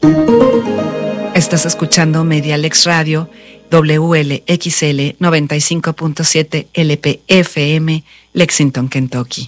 Estás escuchando Medialex Radio, WLXL 95.7 LPFM, Lexington, Kentucky.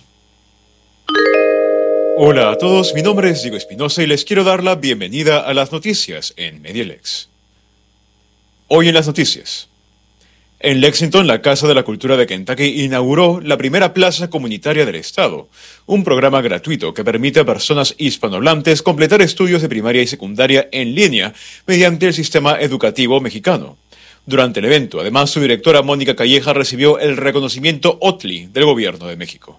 Hola a todos, mi nombre es Diego Espinosa y les quiero dar la bienvenida a las noticias en Medialex. Hoy en las noticias. En Lexington, la Casa de la Cultura de Kentucky inauguró la primera plaza comunitaria del estado, un programa gratuito que permite a personas hispanohablantes completar estudios de primaria y secundaria en línea mediante el sistema educativo mexicano. Durante el evento, además, su directora Mónica Calleja recibió el reconocimiento OTLI del Gobierno de México.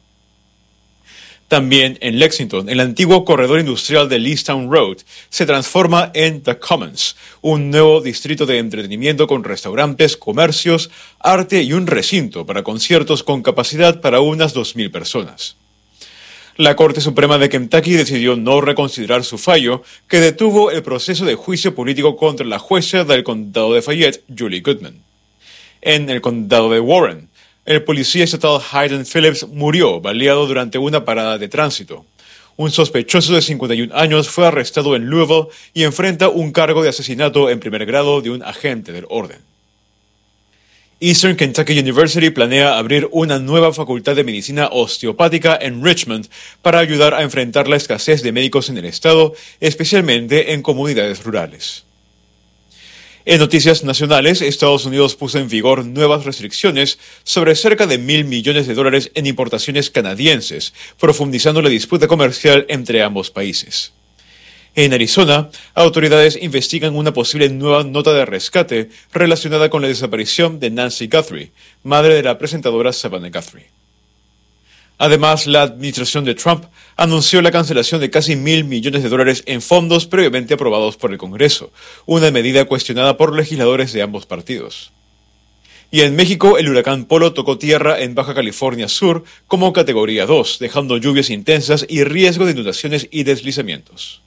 También en Lexington, el antiguo corredor industrial de Leestown Road se transforma en The Commons, un nuevo distrito de entretenimiento con restaurantes, comercios, arte y un recinto para conciertos con capacidad para unas 2,000 personas. La Corte Suprema de Kentucky decidió no reconsiderar su fallo, que detuvo el proceso de juicio político contra la jueza del condado de Fayette, Julie Goodman. En el condado de Warren, el policía estatal Hayden Phillips murió baleado durante una parada de tránsito. Un sospechoso de 51 años fue arrestado en Louisville y enfrenta un cargo de asesinato en primer grado de un agente del orden. Eastern Kentucky University planea abrir una nueva facultad de medicina osteopática en Richmond para ayudar a enfrentar la escasez de médicos en el estado, especialmente en comunidades rurales. En noticias nacionales, Estados Unidos puso en vigor nuevas restricciones sobre cerca de $1,000 millones en importaciones canadienses, profundizando la disputa comercial entre ambos países. En Arizona, autoridades investigan una posible nueva nota de rescate relacionada con la desaparición de Nancy Guthrie, madre de la presentadora Savannah Guthrie. Además, la administración de Trump anunció la cancelación de casi $1,000 millones en fondos previamente aprobados por el Congreso, una medida cuestionada por legisladores de ambos partidos. Y en México, el huracán Polo tocó tierra en Baja California Sur como categoría 2, dejando lluvias intensas y riesgo de inundaciones y deslizamientos.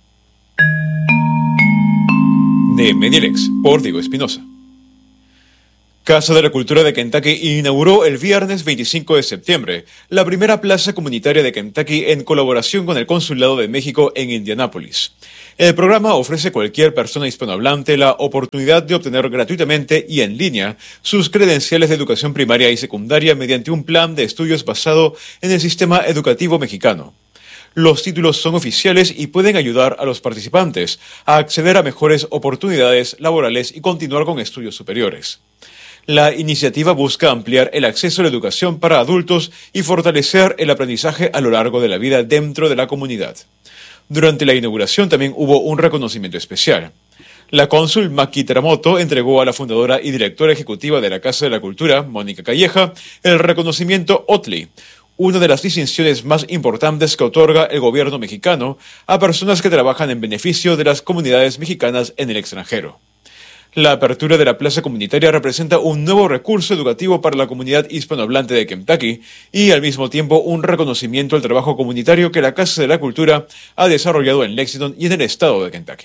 De Medialex, por Diego Espinosa. Casa de la Cultura de Kentucky inauguró el viernes 25 de septiembre la primera plaza comunitaria de Kentucky en colaboración con el Consulado de México en Indianápolis. El programa ofrece a cualquier persona hispanohablante la oportunidad de obtener gratuitamente y en línea sus credenciales de educación primaria y secundaria mediante un plan de estudios basado en el sistema educativo mexicano. Los títulos son oficiales y pueden ayudar a los participantes a acceder a mejores oportunidades laborales y continuar con estudios superiores. La iniciativa busca ampliar el acceso a la educación para adultos y fortalecer el aprendizaje a lo largo de la vida dentro de la comunidad. Durante la inauguración también hubo un reconocimiento especial. La cónsul Maki Teramoto entregó a la fundadora y directora ejecutiva de la Casa de la Cultura, Mónica Calleja, el reconocimiento OTLI, una de las distinciones más importantes que otorga el gobierno mexicano a personas que trabajan en beneficio de las comunidades mexicanas en el extranjero. La apertura de la plaza comunitaria representa un nuevo recurso educativo para la comunidad hispanohablante de Kentucky y al mismo tiempo un reconocimiento al trabajo comunitario que la Casa de la Cultura ha desarrollado en Lexington y en el estado de Kentucky.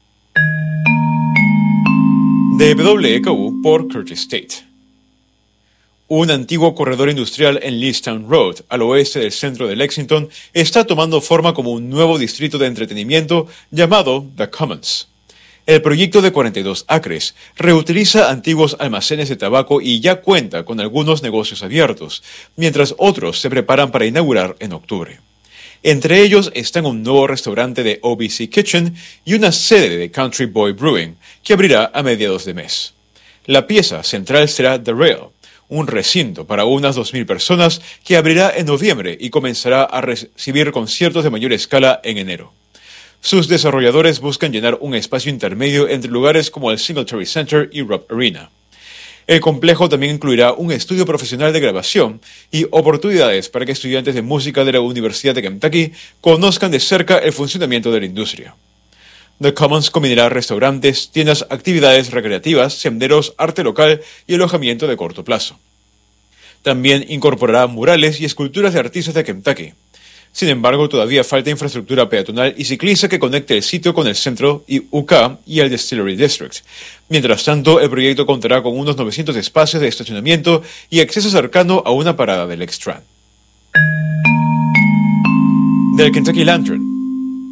De WKU por Curtis State. Un antiguo corredor industrial en Leestown Road, al oeste del centro de Lexington, está tomando forma como un nuevo distrito de entretenimiento llamado The Commons. El proyecto de 42 acres reutiliza antiguos almacenes de tabaco y ya cuenta con algunos negocios abiertos, mientras otros se preparan para inaugurar en octubre. Entre ellos están un nuevo restaurante de OBC Kitchen y una sede de Country Boy Brewing, que abrirá a mediados de mes. La pieza central será The Rail, un recinto para unas 2,000 personas que abrirá en noviembre y comenzará a recibir conciertos de mayor escala en enero. Sus desarrolladores buscan llenar un espacio intermedio entre lugares como el Singletary Center y Rupp Arena. El complejo también incluirá un estudio profesional de grabación y oportunidades para que estudiantes de música de la Universidad de Kentucky conozcan de cerca el funcionamiento de la industria. The Commons combinará restaurantes, tiendas, actividades recreativas, senderos, arte local y alojamiento de corto plazo. También incorporará murales y esculturas de artistas de Kentucky. Sin embargo, todavía falta infraestructura peatonal y ciclista que conecte el sitio con el centro UK y el Distillery District. Mientras tanto, el proyecto contará con unos 900 espacios de estacionamiento y acceso cercano a una parada del X-Tran. Del Kentucky Lantern.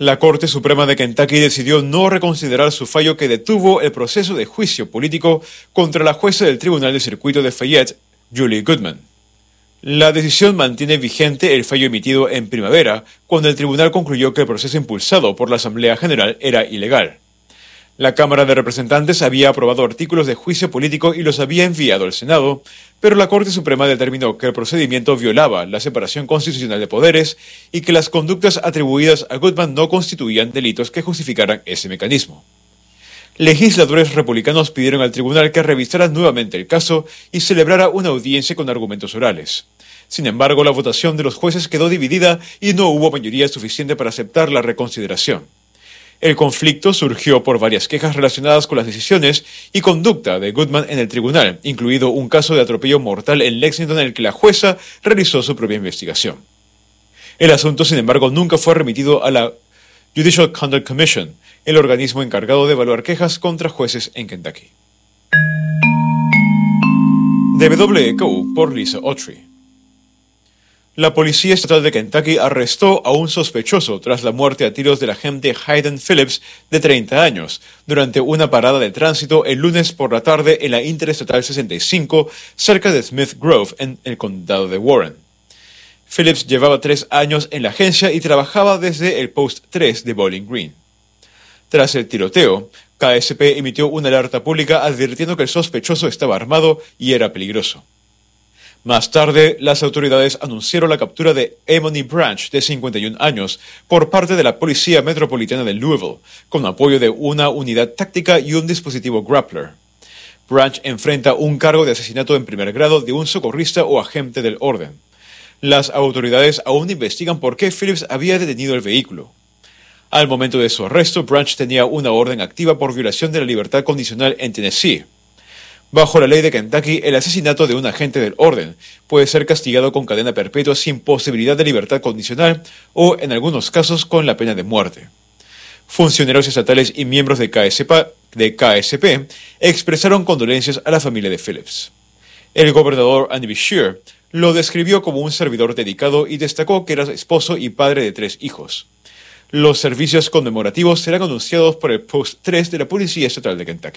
La Corte Suprema de Kentucky decidió no reconsiderar su fallo que detuvo el proceso de juicio político contra la jueza del Tribunal de Circuito de Fayette, Julie Goodman. La decisión mantiene vigente el fallo emitido en primavera, cuando el tribunal concluyó que el proceso impulsado por la Asamblea General era ilegal. La Cámara de Representantes había aprobado artículos de juicio político y los había enviado al Senado, pero la Corte Suprema determinó que el procedimiento violaba la separación constitucional de poderes y que las conductas atribuidas a Goodman no constituían delitos que justificaran ese mecanismo. Legisladores republicanos pidieron al tribunal que revisara nuevamente el caso y celebrara una audiencia con argumentos orales. Sin embargo, la votación de los jueces quedó dividida y no hubo mayoría suficiente para aceptar la reconsideración. El conflicto surgió por varias quejas relacionadas con las decisiones y conducta de Goodman en el tribunal, incluido un caso de atropello mortal en Lexington en el que la jueza realizó su propia investigación. El asunto, sin embargo, nunca fue remitido a la Judicial Conduct Commission, el organismo encargado de evaluar quejas contra jueces en Kentucky. De WKU por Lisa Autry. La Policía Estatal de Kentucky arrestó a un sospechoso tras la muerte a tiros del agente Hayden Phillips, de 30 años, durante una parada de tránsito el lunes por la tarde en la Interestatal 65, cerca de Smith Grove, en el condado de Warren. Phillips llevaba 3 años en la agencia y trabajaba desde el Post 3 de Bowling Green. Tras el tiroteo, KSP emitió una alerta pública advirtiendo que el sospechoso estaba armado y era peligroso. Más tarde, las autoridades anunciaron la captura de Emony Branch, de 51 años, por parte de la Policía Metropolitana de Louisville, con apoyo de una unidad táctica y un dispositivo grappler. Branch enfrenta un cargo de asesinato en primer grado de un socorrista o agente del orden. Las autoridades aún investigan por qué Phillips había detenido el vehículo. Al momento de su arresto, Branch tenía una orden activa por violación de la libertad condicional en Tennessee. Bajo la ley de Kentucky, el asesinato de un agente del orden puede ser castigado con cadena perpetua sin posibilidad de libertad condicional o, en algunos casos, con la pena de muerte. Funcionarios estatales y miembros de KSP expresaron condolencias a la familia de Phillips. El gobernador Andy Beshear lo describió como un servidor dedicado y destacó que era esposo y padre de 3 hijos. Los servicios conmemorativos serán anunciados por el Post 3 de la Policía Estatal de Kentucky.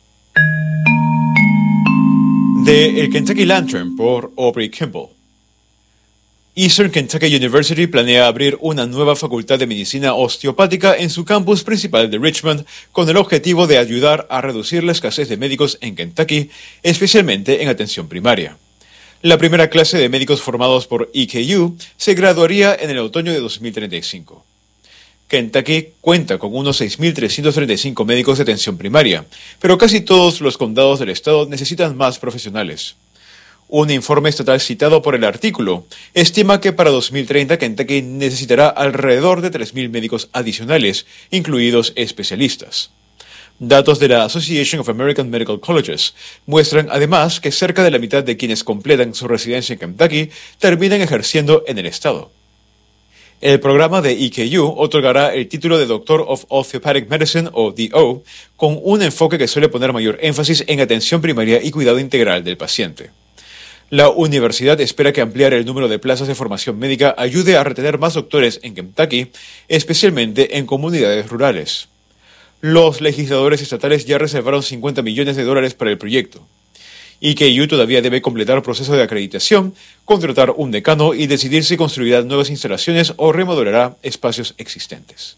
De El Kentucky Lantern por Aubrey Kimball. Eastern Kentucky University planea abrir una nueva facultad de medicina osteopática en su campus principal de Richmond con el objetivo de ayudar a reducir la escasez de médicos en Kentucky, especialmente en atención primaria. La primera clase de médicos formados por EKU se graduaría en el otoño de 2035. Kentucky cuenta con unos 6.335 médicos de atención primaria, pero casi todos los condados del estado necesitan más profesionales. Un informe estatal citado por el artículo estima que para 2030 Kentucky necesitará alrededor de 3.000 médicos adicionales, incluidos especialistas. Datos de la Association of American Medical Colleges muestran además que cerca de la mitad de quienes completan su residencia en Kentucky terminan ejerciendo en el estado. El programa de EKU otorgará el título de Doctor of Osteopathic Medicine, o DO, con un enfoque que suele poner mayor énfasis en atención primaria y cuidado integral del paciente. La universidad espera que ampliar el número de plazas de formación médica ayude a retener más doctores en Kentucky, especialmente en comunidades rurales. Los legisladores estatales ya reservaron $50 millones para el proyecto. EKU todavía debe completar el proceso de acreditación, contratar un decano y decidir si construirá nuevas instalaciones o remodelará espacios existentes.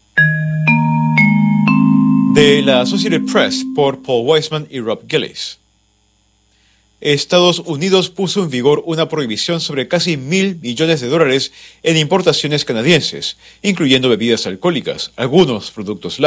De la Associated Press por Paul Weisman y Rob Gillis. Estados Unidos puso en vigor una prohibición sobre casi $1.000 millones en importaciones canadienses, incluyendo bebidas alcohólicas, algunos productos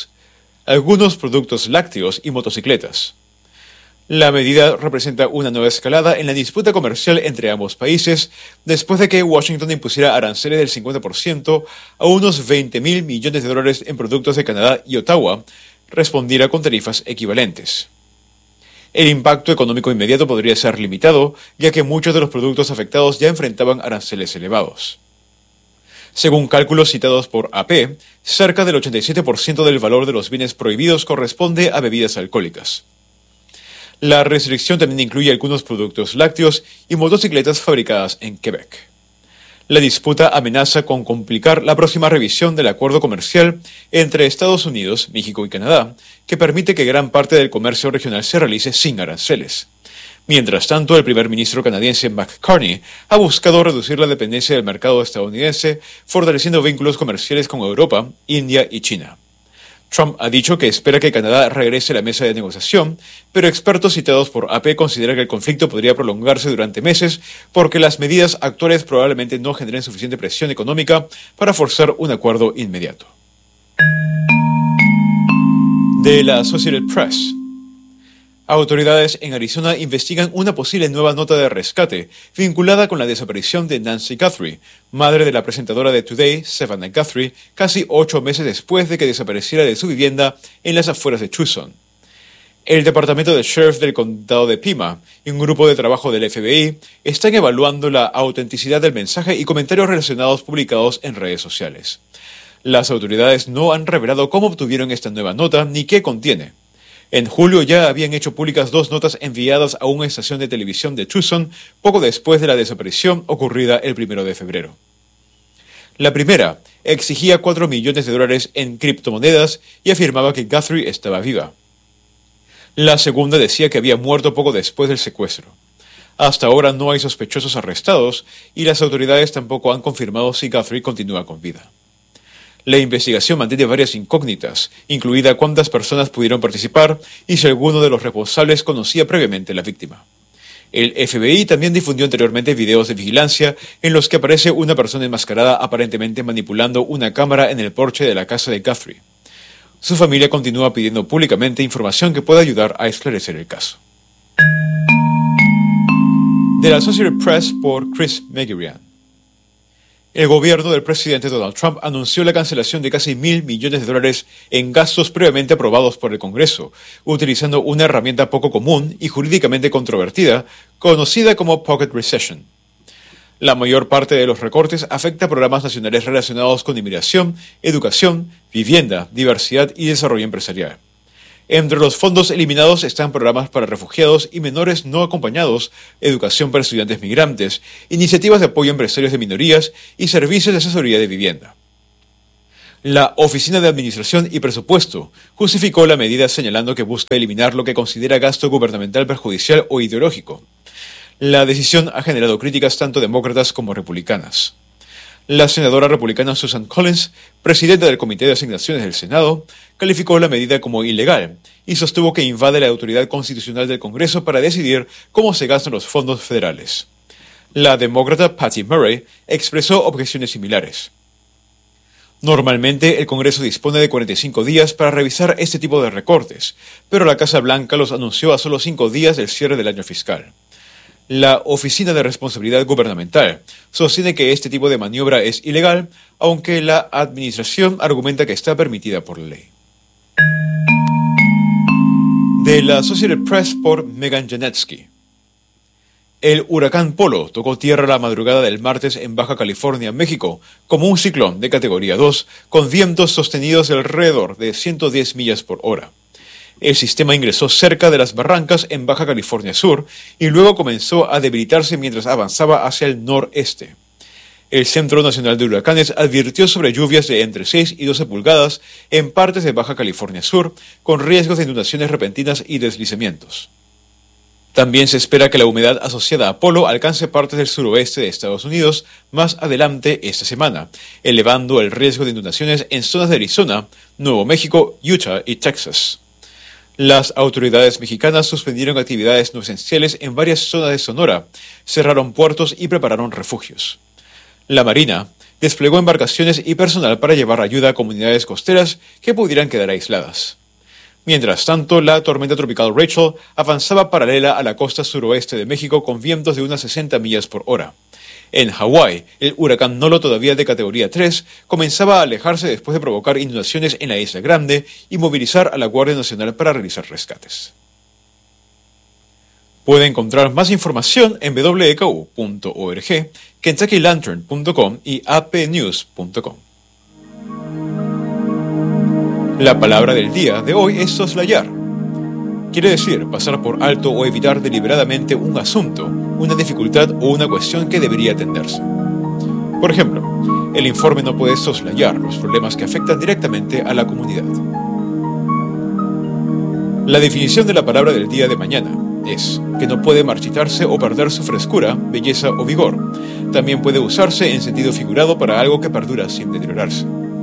lácteos y motocicletas. La medida representa una nueva escalada en la disputa comercial entre ambos países, después de que Washington impusiera aranceles del 50% a unos $20.000 millones en productos de Canadá, y Ottawa respondiera con tarifas equivalentes. El impacto económico inmediato podría ser limitado, ya que muchos de los productos afectados ya enfrentaban aranceles elevados. Según cálculos citados por AP, cerca del 87% del valor de los bienes prohibidos corresponde a bebidas alcohólicas. La restricción también incluye algunos productos lácteos y motocicletas fabricadas en Quebec. La disputa amenaza con complicar la próxima revisión del acuerdo comercial entre Estados Unidos, México y Canadá, que permite que gran parte del comercio regional se realice sin aranceles. Mientras tanto, el primer ministro canadiense Mark Carney ha buscado reducir la dependencia del mercado estadounidense, fortaleciendo vínculos comerciales con Europa, India y China. Trump ha dicho que espera que Canadá regrese a la mesa de negociación, pero expertos citados por AP consideran que el conflicto podría prolongarse durante meses porque las medidas actuales probablemente no generen suficiente presión económica para forzar un acuerdo inmediato. De la Associated Press. Autoridades en Arizona investigan una posible nueva nota de rescate vinculada con la desaparición de Nancy Guthrie, madre de la presentadora de Today, Savannah Guthrie, casi 8 meses después de que desapareciera de su vivienda en las afueras de Tucson. El Departamento de Sheriff del Condado de Pima y un grupo de trabajo del FBI están evaluando la autenticidad del mensaje y comentarios relacionados publicados en redes sociales. Las autoridades no han revelado cómo obtuvieron esta nueva nota ni qué contiene. En julio ya habían hecho públicas 2 notas enviadas a una estación de televisión de Tucson poco después de la desaparición ocurrida el 1 de febrero. La primera exigía $4 millones en criptomonedas y afirmaba que Guthrie estaba viva. La segunda decía que había muerto poco después del secuestro. Hasta ahora no hay sospechosos arrestados y las autoridades tampoco han confirmado si Guthrie continúa con vida. La investigación mantiene varias incógnitas, incluida cuántas personas pudieron participar y si alguno de los responsables conocía previamente a la víctima. El FBI también difundió anteriormente videos de vigilancia en los que aparece una persona enmascarada aparentemente manipulando una cámara en el porche de la casa de Guthrie. Su familia continúa pidiendo públicamente información que pueda ayudar a esclarecer el caso. De la Associated Press por Chris Megirian. El gobierno del presidente Donald Trump anunció la cancelación de casi $1.000 millones en gastos previamente aprobados por el Congreso, utilizando una herramienta poco común y jurídicamente controvertida, conocida como Pocket Recession. La mayor parte de los recortes afecta a programas nacionales relacionados con inmigración, educación, vivienda, diversidad y desarrollo empresarial. Entre los fondos eliminados están programas para refugiados y menores no acompañados, educación para estudiantes migrantes, iniciativas de apoyo a empresarios de minorías y servicios de asesoría de vivienda. La Oficina de Administración y Presupuesto justificó la medida señalando que busca eliminar lo que considera gasto gubernamental perjudicial o ideológico. La decisión ha generado críticas tanto demócratas como republicanas. La senadora republicana Susan Collins, presidenta del Comité de Asignaciones del Senado, calificó la medida como ilegal y sostuvo que invade la autoridad constitucional del Congreso para decidir cómo se gastan los fondos federales. La demócrata Patty Murray expresó objeciones similares. Normalmente el Congreso dispone de 45 días para revisar este tipo de recortes, pero la Casa Blanca los anunció a solo 5 días del cierre del año fiscal. La Oficina de Responsabilidad Gubernamental sostiene que este tipo de maniobra es ilegal, aunque la administración argumenta que está permitida por la ley. De la Associated Press por Megan Janetsky. El huracán Polo tocó tierra la madrugada del martes en Baja California, México, como un ciclón de categoría 2, con vientos sostenidos de alrededor de 110 millas por hora. El sistema ingresó cerca de las barrancas en Baja California Sur y luego comenzó a debilitarse mientras avanzaba hacia el noreste. El Centro Nacional de Huracanes advirtió sobre lluvias de entre 6 y 12 pulgadas en partes de Baja California Sur, con riesgos de inundaciones repentinas y deslizamientos. También se espera que la humedad asociada a Polo alcance partes del suroeste de Estados Unidos más adelante esta semana, elevando el riesgo de inundaciones en zonas de Arizona, Nuevo México, Utah y Texas. Las autoridades mexicanas suspendieron actividades no esenciales en varias zonas de Sonora, cerraron puertos y prepararon refugios. La Marina desplegó embarcaciones y personal para llevar ayuda a comunidades costeras que pudieran quedar aisladas. Mientras tanto, la tormenta tropical Rachel avanzaba paralela a la costa suroeste de México con vientos de unas 60 millas por hora. En Hawái, el huracán Nolo, todavía de categoría 3, comenzaba a alejarse después de provocar inundaciones en la Isla Grande y movilizar a la Guardia Nacional para realizar rescates. Puede encontrar más información en wku.org, KentuckyLantern.com y apnews.com. La palabra del día de hoy es soslayar. Quiere decir pasar por alto o evitar deliberadamente un asunto, una dificultad o una cuestión que debería atenderse. Por ejemplo, el informe no puede soslayar los problemas que afectan directamente a la comunidad. La definición de la palabra del día de mañana es que no puede marchitarse o perder su frescura, belleza o vigor. También puede usarse en sentido figurado para algo que perdura sin deteriorarse.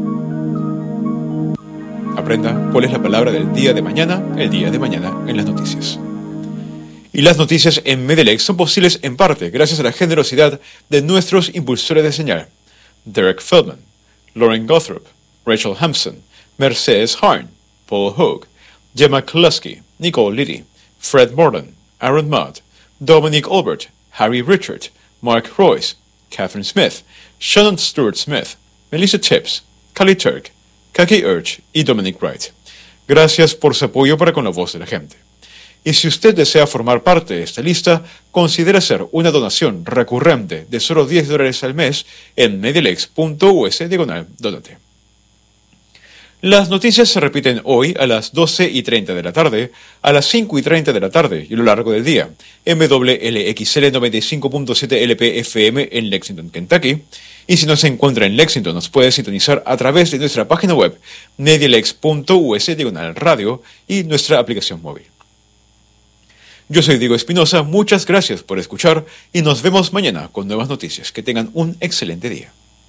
Aprenda cuál es la palabra del día de mañana, el día de mañana en las noticias. Y las noticias en Medialex son posibles en parte gracias a la generosidad de nuestros impulsores de señal: Derek Feldman, Lauren Gothrop, Rachel Hampson, Mercedes Harn, Paul Hogue, Gemma Kluski, Nicole Liddy, Fred Morton, Aaron Mudd, Dominic Albert, Harry Richard, Mark Royce, Catherine Smith, Shannon Stewart Smith, Melissa Tips, Callie Turk, Kaki Urch y Dominic Wright. Gracias por su apoyo para con la voz de la gente. Y si usted desea formar parte de esta lista, considere hacer una donación recurrente de solo $10 al mes en medialex.us/donate. Las noticias se repiten hoy a las 12:30 de la tarde, a las 5:30 de la tarde y a lo largo del día, en WLXL 95.7 LP-FM en Lexington, Kentucky. Y si no se encuentra en Lexington, nos puede sintonizar a través de nuestra página web, medialex.us/radio y nuestra aplicación móvil. Yo soy Diego Espinosa, muchas gracias por escuchar y nos vemos mañana con nuevas noticias. Que tengan un excelente día.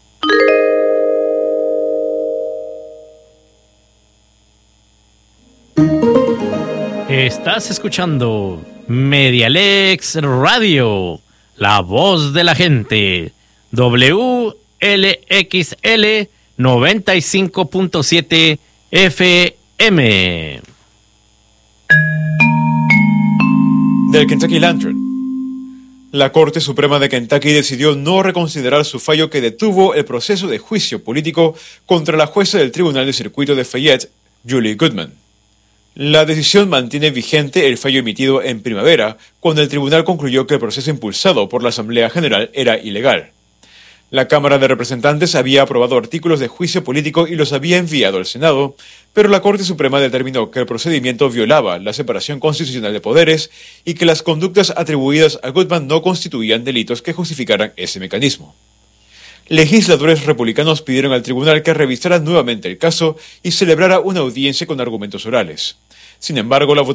Estás escuchando Medialex Radio, la voz de la gente. WLXL 95.7 FM. Del Kentucky Lantern. La Corte Suprema de Kentucky decidió no reconsiderar su fallo que detuvo el proceso de juicio político contra la jueza del Tribunal de Circuito de Fayette, Julie Goodman. La decisión mantiene vigente el fallo emitido en primavera, cuando el tribunal concluyó que el proceso impulsado por la Asamblea General era ilegal. La Cámara de Representantes había aprobado artículos de juicio político y los había enviado al Senado, pero la Corte Suprema determinó que el procedimiento violaba la separación constitucional de poderes y que las conductas atribuidas a Goodman no constituían delitos que justificaran ese mecanismo. Legisladores republicanos pidieron al tribunal que revisara nuevamente el caso y celebrara una audiencia con argumentos orales. Sin embargo, la votación